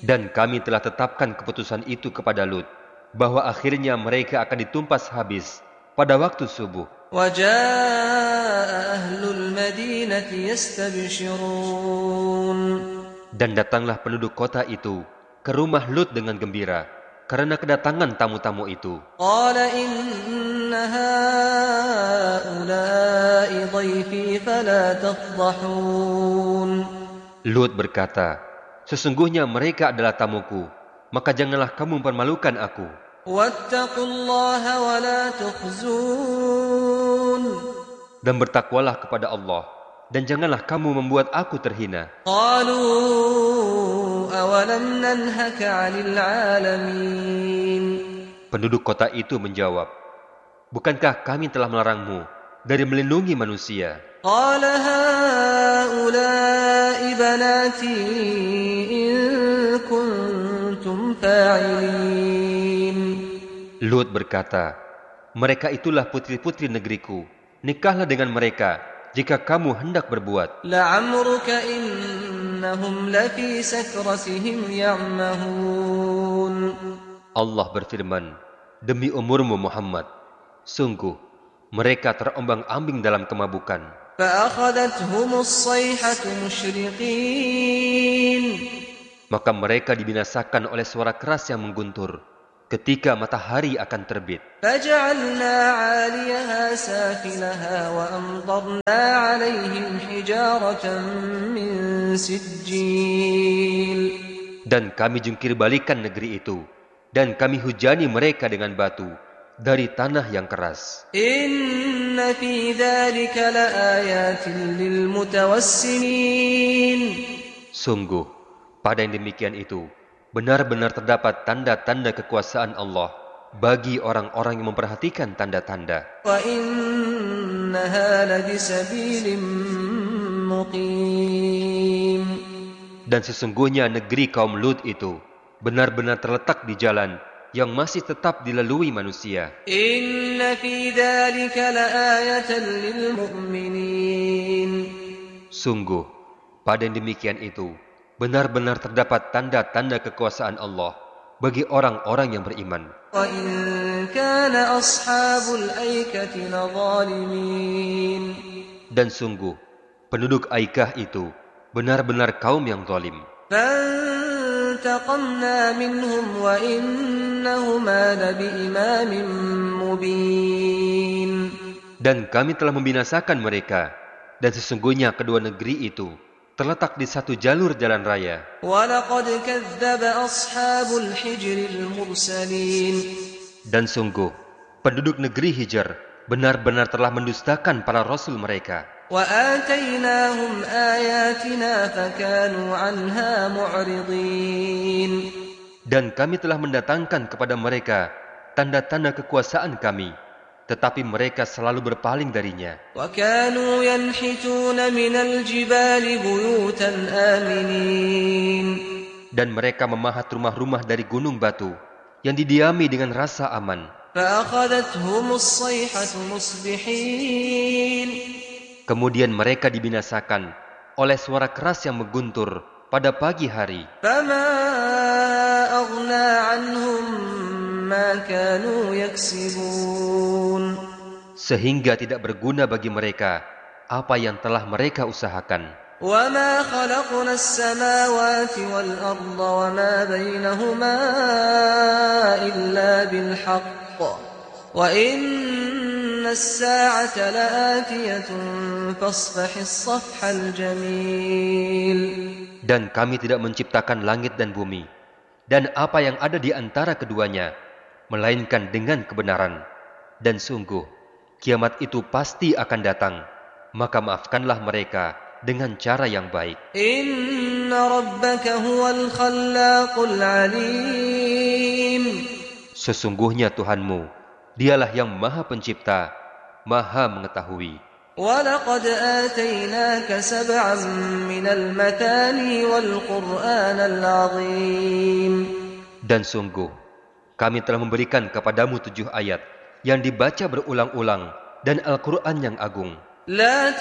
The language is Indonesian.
Dan kami telah tetapkan keputusan itu kepada Lut, bahwa akhirnya mereka akan ditumpas habis pada waktu subuh. وجاء أهل المدينة يستبشرون Dan datanglah penduduk kota itu ke rumah Lut dengan gembira karena kedatangan tamu-tamu itu. قال إن هؤلاء ضيفي فلا تفضحون Lut berkata, sesungguhnya mereka adalah tamuku, maka janganlah kamu mempermalukan aku. واتقوا الله ولا تخزون Dan bertakwalah kepada Allah, dan janganlah kamu membuat aku terhina. قالوا أولم ننهك عن العالمين Penduduk kota itu menjawab, bukankah kami telah melarangmu dari melindungi manusia? قال هؤلاء بناتي إن كنتم فاعلين Lut berkata, mereka itulah putri-putri negeriku, nikahlah dengan mereka jika kamu hendak berbuat. لعمرك إنهم لفي سكرتهم يعمهون Allah berfirman, demi umurmu Muhammad, sungguh mereka terombang-ambing dalam kemabukan. فأخذتهم الصيحة مشرقين Maka mereka dibinasakan oleh suara keras yang mengguntur ketika matahari akan terbit. فجعلنا عاليها سافلها وأمطرنا عليهم حجارة من سجيل Dan kami jungkir balikan negeri itu, dan kami hujani mereka dengan batu dari tanah yang keras. إن في ذلك لآيات للمتوسمين Sungguh, pada yang demikian itu, benar-benar terdapat tanda-tanda kekuasaan Allah bagi orang-orang yang memperhatikan tanda-tanda. وإنها لبسبيل مقيم Dan sesungguhnya negeri kaum Lut itu benar-benar terletak di jalan yang masih tetap dilalui manusia. إن في ذلك لآية للمؤمنين Sungguh, pada yang demikian itu, benar-benar terdapat tanda-tanda kekuasaan Allah bagi orang-orang yang beriman. وإن كان أصحاب الأيكة لظالمين Dan sungguh, penduduk Aikah itu benar-benar kaum yang zalim. فانتقمنا منهم وإنهما لبإمام مبين Dan kami telah membinasakan mereka, dan sesungguhnya kedua negeri itu terletak di satu jalur jalan raya. ولقد كذب أصحاب الحجر المرسلين Dan sungguh, penduduk negeri Hijr benar-benar telah mendustakan para rasul mereka. وآتيناهم آياتنا فكانوا عنها معرضين Dan kami telah mendatangkan kepada mereka tanda-tanda kekuasaan kami, tetapi mereka selalu berpaling darinya. وكانوا ينحتون من الجبال بيوتا آمنين Dan mereka memahat rumah-rumah dari gunung batu yang didiami dengan rasa aman. فأخذتهم الصيحة مصبحين Kemudian mereka dibinasakan oleh suara keras yang mengguntur pada pagi hari. فما أغنى عنهم ما كانوا يكسبون Sehingga tidak berguna bagi mereka apa yang telah mereka usahakan. وما خلقنا السماوات والأرض وما بينهما إلا بالحق وإن الساعة لآتية فاصفح الصفح الجميل Dan kami tidak menciptakan langit dan bumi, dan apa yang ada di antara keduanya, melainkan dengan kebenaran. Dan sungguh, kiamat itu pasti akan datang, maka maafkanlah mereka dengan cara yang baik. إن ربك هو الخلاق العليم Sesungguhnya Tuhanmu, dialah yang maha pencipta, maha mengetahui. ولقد آتيناك سبعا من المثاني والقرآن العظيم Dan sungguh, kami telah memberikan kepadamu 7 ayat yang dibaca berulang-ulang dan Al-Quran yang agung. لا